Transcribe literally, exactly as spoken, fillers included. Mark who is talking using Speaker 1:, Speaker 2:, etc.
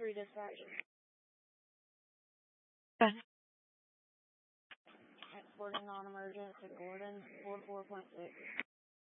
Speaker 1: three dispatch.
Speaker 2: Okay.
Speaker 1: Exporting non-emergent to Gordon, four four point six.